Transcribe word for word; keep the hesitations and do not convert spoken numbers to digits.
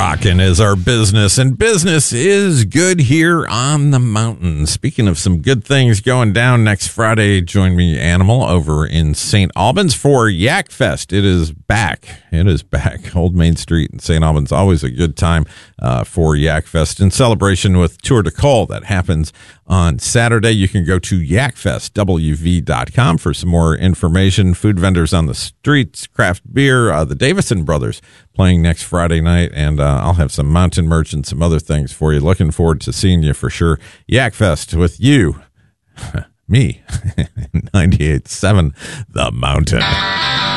Rockin' is our business, and business is good here on the mountain. Speaking of some good things going down next Friday, join me, Animal, over in Saint Albans for Yak Fest. It is back. It is back. Old Main Street in Saint Albans, always a good time uh, for Yak Fest in celebration with Tour de Col that happens on Saturday. You can go to yak fest w v dot com for some more information. Food vendors on the streets, craft beer, uh, the Davison Brothers playing next Friday night, and uh, I'll have some mountain merch and some other things for you. Looking forward to seeing you for sure. Yak Fest with you, me, ninety-eight point seven The Mountain.